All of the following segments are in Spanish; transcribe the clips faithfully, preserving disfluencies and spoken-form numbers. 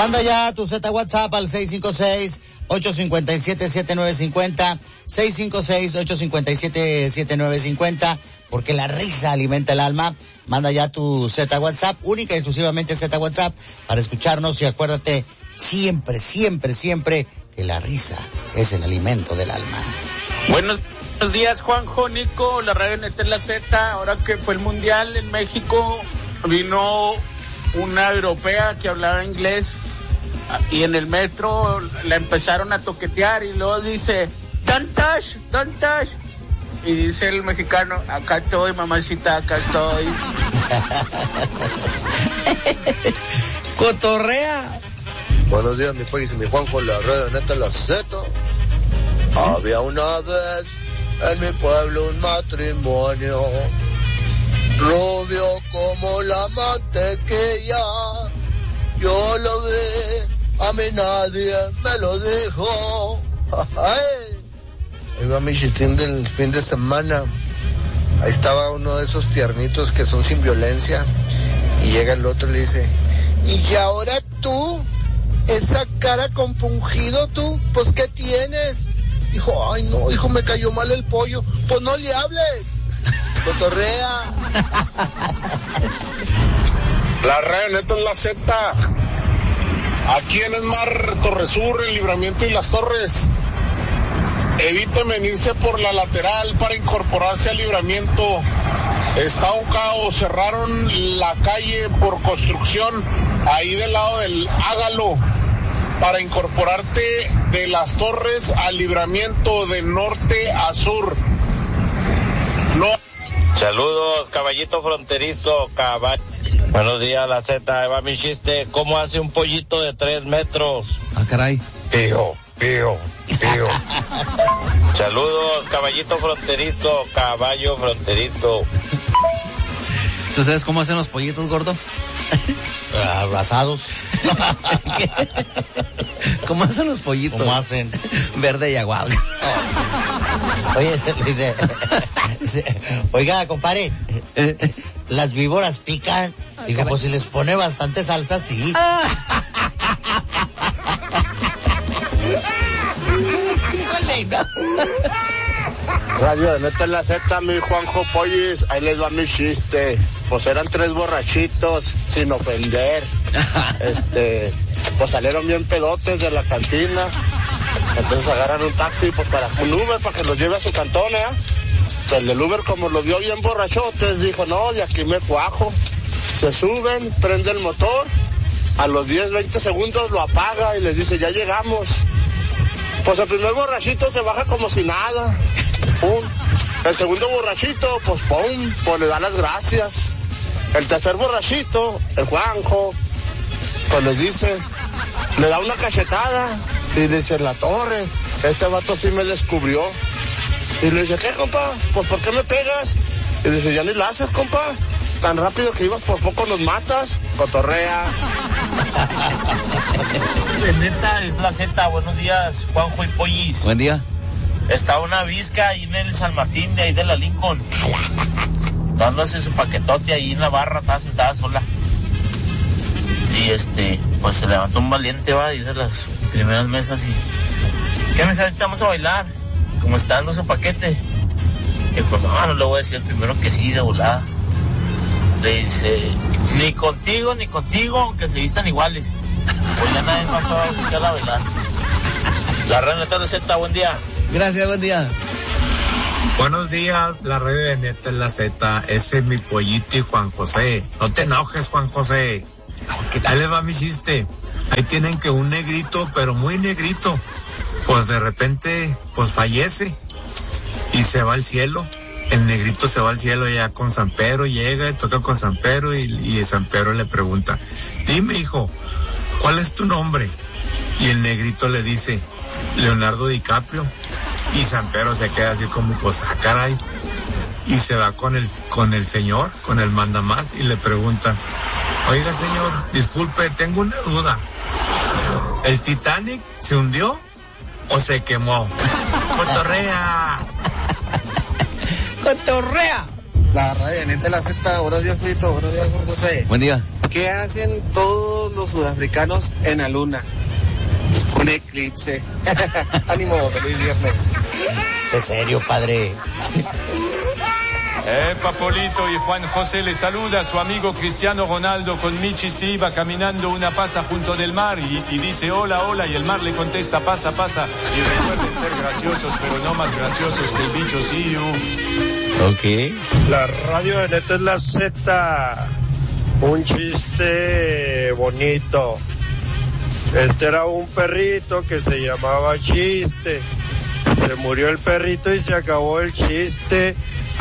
Manda ya tu Z WhatsApp al seis cinco seis, ocho cinco siete, siete nueve cinco cero, seis cinco seis, ocho cinco siete, siete nueve cinco cero, porque la risa alimenta el alma. Manda ya tu Z WhatsApp, única y exclusivamente Z WhatsApp, para escucharnos, y acuérdate siempre, siempre, siempre que la risa es el alimento del alma. Buenos días, Juanjo, Nico, la radio Neta en la Z. Ahora que fue el Mundial en México, vino una europea que hablaba inglés y en el metro la empezaron a toquetear y luego dice, don't touch, don't touch. Y dice el mexicano, acá estoy, mamacita, acá estoy. Cotorrea. Buenos días, mi país y mi Juanjo, la radio Neta en la Z. Había una vez en mi pueblo un matrimonio, rubio como la mantequilla. Yo lo vi, a mí nadie me lo dijo. Ay. Ahí va mi chistín del fin de semana. Ahí estaba uno de esos tiernitos que son sin violencia, y llega el otro y le dice, ¿y ahora tú? Esa cara compungido tú, pues ¿qué tienes? Dijo, ay no, hijo, me cayó mal el pollo. Pues no le hables, cotorrea. La radio Neta en la Z. Aquí en Esmar, Torresur, el Libramiento y Las Torres. Eviten venirse por la lateral para incorporarse al Libramiento. Está un caos, cerraron la calle por construcción ahí del lado del Ágalo para incorporarte de Las Torres al Libramiento de norte a sur. No. Saludos, caballito fronterizo, caball... Buenos días, la Z, va mi chiste. ¿Cómo hace un pollito de tres metros? Ah, caray. Pío, pío, pío. Saludos, caballito fronterizo, caballo fronterizo. ¿Tú sabes cómo hacen los pollitos, gordo? Abrazados. ¿Cómo hacen los pollitos? ¿Cómo hacen? Verde y aguado. Oh. Oye, dice, dice, oiga, compadre, las víboras pican. Digo, pues si les pone bastante salsa, sí. Radio de Neta en la Z, mi Juanjo Pollis, ahí les va mi chiste. Pues eran tres borrachitos, sin ofender. Este, pues salieron bien pedotes de la cantina. Entonces agarran un taxi, pues para un Uber, para que los lleve a su cantón, ¿eh? Pues el del Uber, como los vio bien borrachotes, dijo, no, de aquí me cuajo. Se suben, prende el motor, a los diez, veinte segundos lo apaga y les dice, ya llegamos. Pues el primer borrachito se baja como si nada. Pum. El segundo borrachito, pues pum, pues le da las gracias. El tercer borrachito, el Juanjo, pues les dice, le da una cachetada y le dice, la torre, este vato sí me descubrió. Y le dice, ¿qué, compa? Pues ¿por qué me pegas? Y le dice, ya ni la haces, compa. Tan rápido que ibas, por poco nos matas. Cotorrea. Neta, es la Z. Buenos días, Juanjo y Pollis. Buen día. Está una visca ahí en el San Martín, de ahí de la Lincoln, dándose su paquetote ahí en la barra, estaba sentada sola. Y este, pues se levantó un valiente, va, y de las primeras mesas y... ¿Qué, mija? Ahorita vamos a bailar. Como está dando su paquete. Y dijo, no, no le voy a decir el primero que sí, de volada. Le dice, ni contigo, ni contigo, aunque se vistan iguales. Pues ya nadie más va a decir que a la bailar. La red Neta de Z, buen día. Gracias, buen día. Buenos días, la red de Neta en la Z. Ese es mi pollito y Juan José. No te enojes, Juan José. Ahí les va mi chiste. Ahí tienen que un negrito, pero muy negrito, pues de repente, pues fallece y se va al cielo. El negrito se va al cielo ya con San Pedro, llega y toca con San Pedro y, y San Pedro le pregunta, dime, hijo, ¿cuál es tu nombre? Y el negrito le dice, Leonardo DiCaprio. Y San Pedro se queda así como, pues, ah, caray. Y se va con el, con el señor, con el mandamás, y le pregunta, oiga, señor, disculpe, tengo una duda. ¿El Titanic se hundió o se quemó? ¡Cotorrea! ¡Cotorrea! La radio de Neta la Z. Buenos días, Pito. Buenos días, Juan José. Buen día. ¿Qué hacen todos los sudafricanos en la luna? Un eclipse. Ánimo, feliz viernes. Sé serio, padre. Eh, Papolito y Juan José le saluda a su amigo Cristiano Ronaldo con mi chiste. Iba caminando una pasa junto del mar y, y dice hola, hola, y el mar le contesta pasa, pasa. Y recuerden ser graciosos, pero no más graciosos que el bicho Siu. Ok. La radio de Neta es la Z. Un chiste bonito. Este era un perrito que se llamaba Chiste. Se murió el perrito y se acabó el chiste.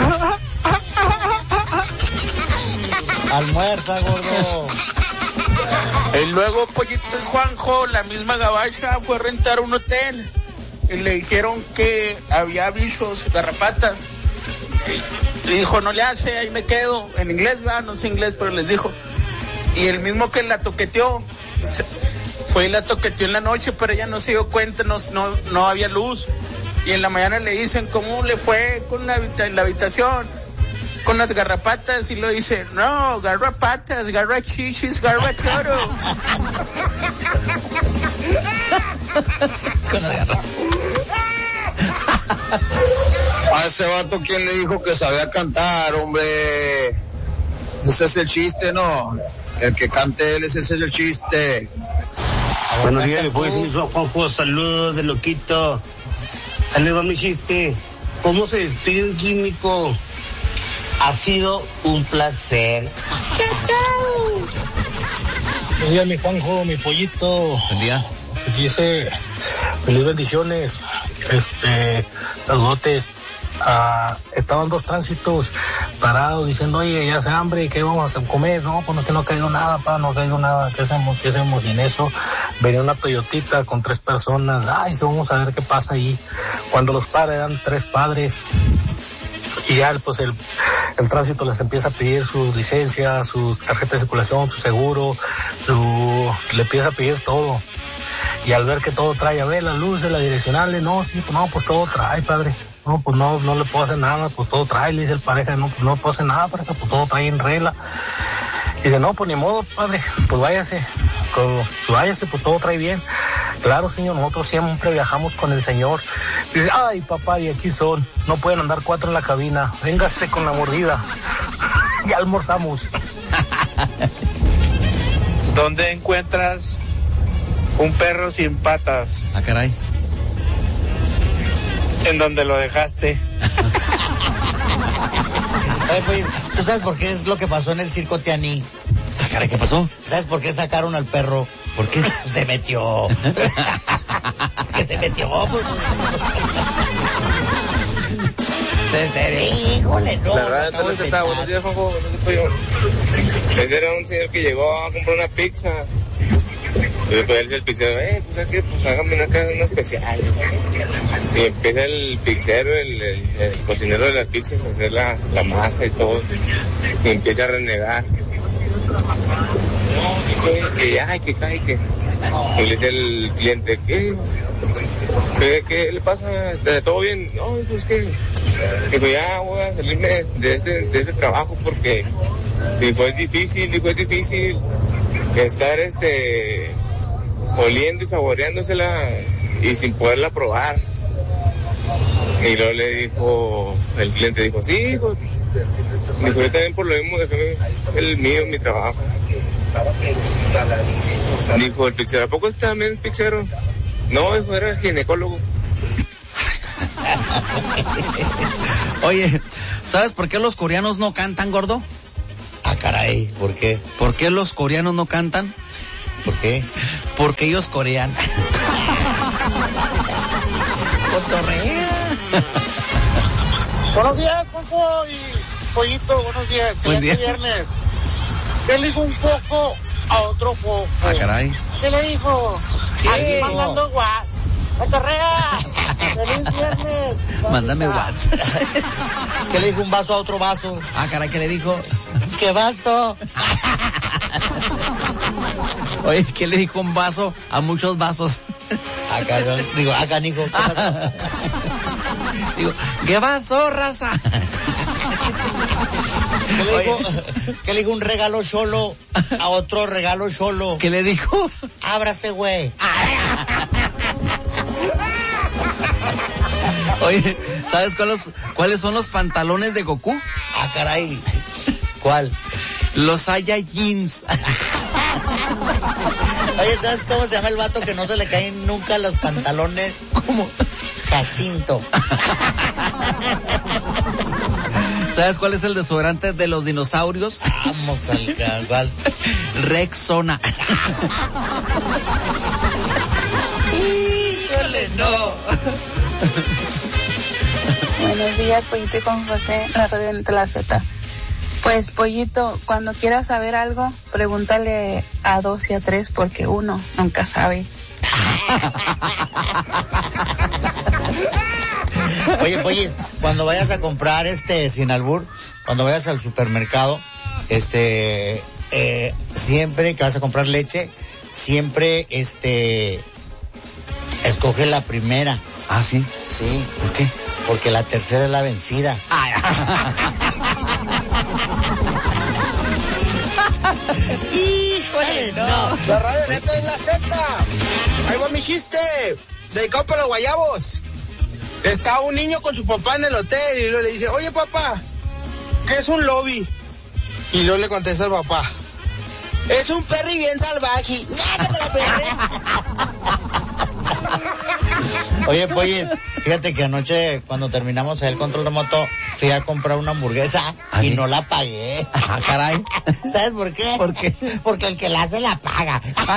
Almuerza, gordo. Y luego, Pollito y Juanjo, la misma gabacha fue a rentar un hotel y le dijeron que había bichos, garrapatas. Y le dijo, no le hace, ahí me quedo. En inglés, va, no sé inglés, pero les dijo. Y el mismo que la toqueteó, fue y la toqueteó en la noche, pero ella no se dio cuenta, no, no, no había luz. Y en la mañana le dicen, ¿cómo le fue con la, en la habitación? Con las garrapatas, y lo dice, no, garrapatas, garrachichis, garrachoro. Con las garrapatas. A ese vato, ¿quién le dijo que sabía cantar, hombre? Ese es el chiste, ¿no? El que cante él, ese es el chiste. Buenos días, le puedo decir Juanjo, saludos de loquito. Ahí le va mi chiste. ¿Cómo se despide un químico? Ha sido un placer. Chao, chao. Buenos días, mi Juanjo, mi pollito. Buen día. Dice, feliz bendiciones. Este, saludotes. Ah, estaban dos tránsitos parados diciendo, oye, ya hace hambre, ¿qué vamos a comer? No, pues no, que no ha caído nada, pa, no ha caído nada, ¿qué hacemos? ¿Qué hacemos? Y en eso venía una Toyotita con tres personas, ay, sí, vamos a ver qué pasa ahí. Cuando los para eran tres padres, y ya pues el, el tránsito les empieza a pedir su licencia, su tarjeta de circulación, su seguro, su, le empieza a pedir todo. Y al ver que todo trae, a ver, las luces, las direccionales, no, sí, pues no, pues todo trae, padre. No, pues no, no le puedo hacer nada, pues todo trae, le dice el pareja, no, pues no puedo hacer nada, pareja, pues todo trae en regla. Y dice, no, pues ni modo, padre, pues váyase, pues váyase, pues todo trae bien. Claro, señor, nosotros siempre viajamos con el señor. Dice, ay, papá, y aquí son, no pueden andar cuatro en la cabina, véngase con la mordida. Ya almorzamos. ¿Dónde encuentras un perro sin patas? Ah, caray. En donde lo dejaste. Oye, pues, ¿tú sabes por qué es lo que pasó en el circo Tianí? Ah, caray, ¿qué pasó? ¿Sabes por qué sacaron al perro? ¿Por qué? Se metió. Que se metió. Pues. ¿En serio? Híjole, no. La verdad, entonces está, buenos días, Juanjo, buenos días. Ese era un señor que llegó a comprar una pizza. Y después él dice el pizzero, eh, pues aquí, pues hágame una, una especial. Sí, empieza el pizzero, el, el, el cocinero de las pizzas a hacer la, la masa y todo. Y empieza a renegar. No, que, que ya, que cae, que. Y le dice el cliente, ¿qué? ¿Qué, qué le pasa? ¿Todo bien? No, pues que. Dijo, ya voy a salirme de este, de este trabajo porque. Dijo, es difícil, dijo, es difícil estar este. oliendo y saboreándosela y sin poderla probar. Y luego le dijo, el cliente dijo, sí, hijo. Dijo, yo también por lo mismo dejé el mío, mi trabajo. Dijo el pizzero, ¿a poco está también el pizzero? No, hijo, era ginecólogo. Oye, ¿sabes por qué los coreanos no cantan, gordo? Ah, caray, ¿por qué? ¿Por qué los coreanos no cantan? ¿Por qué? Porque ellos corean. Cotorrea. Buenos días, Juanjo y Pollito, buenos días. Buen día. Este viernes. ¿Qué le dijo un foco a otro foco? Ah, caray. ¿Qué le dijo? ¿Qué? Aquí mandando whats. ¡Cotorrea! ¡Feliz viernes! Mándame WhatsApp. ¿Qué le dijo un vaso a otro vaso? Ah, caray, ¿qué le dijo? ¿Qué basto? Oye, ¿qué le dijo un vaso a muchos vasos? Acá, digo, acá, Nico, ¿qué pasó? Digo, ¿qué vaso, raza? ¿Qué le dijo, ¿qué le dijo un regalo cholo a otro regalo cholo? ¿Qué le dijo? Ábrase, güey. Oye, ¿sabes cuáles, cuáles son los pantalones de Goku? Ah, caray. ¿Cuál? Los Aya Jeans. Oye, ¿sabes cómo se llama el vato que no se le caen nunca los pantalones? ¿Cómo? Jacinto. ¿Sabes cuál es el desodorante de los dinosaurios? Vamos al cabal. Rexona. Híjole, no. Buenos días, Pollito y con José, la radio de la Z. Pues, Pollito, cuando quieras saber algo, pregúntale a dos y a tres, porque uno nunca sabe. Oye, Pollis, cuando vayas a comprar este sin albur, cuando vayas al supermercado, este, eh, siempre que vas a comprar leche, siempre, este, escoge la primera. Ah, ¿sí? Sí. ¿Por qué? Porque la tercera es la vencida. Híjole, no. La radio neta es la Z. Ahí va mi chiste. Dedicado para los guayabos. Está un niño con su papá en el hotel y luego le dice, oye papá, ¿qué es un lobby? Y luego le contesta al papá, es un perry bien salvaje. ¡Ñácate la perre! Oye, Pollis, fíjate que anoche cuando terminamos el control remoto fui a comprar una hamburguesa ¿Ah, y sí? no la pagué. Ah, caray. ¿Sabes por qué? ¿Por qué? Porque el que la hace la paga.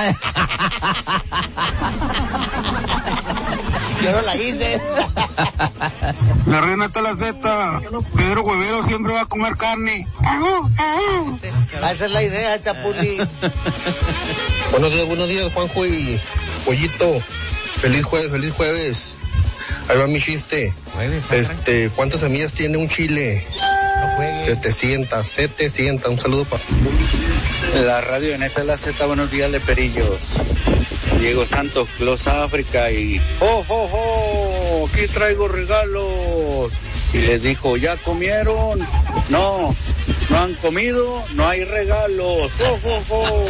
Yo no la hice. La reina está la Z. Pedro Huevero siempre va a comer carne. Esa es la idea, Chapuli. Buenos días, buenos días, Juanjo y Pollito. Feliz jueves, feliz jueves. Ahí va mi chiste. Jueves, este, ¿cuántas semillas tiene un chile? No juegues. setecientas, setecientas. Un saludo para... La radio de Neta es la Z, buenos días de Perillos. Diego Santos, Clos África y... ¡Oh, oh, oh! Aquí traigo regalos. Y les dijo, ¿ya comieron? No, no han comido, no hay regalos. ¡Oh, oh, oh!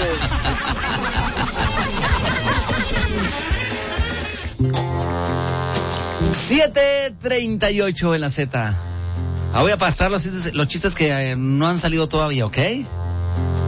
siete treinta y ocho en la Z. Ah, voy a pasar los chistes, los chistes que eh, no han salido todavía, ¿ok?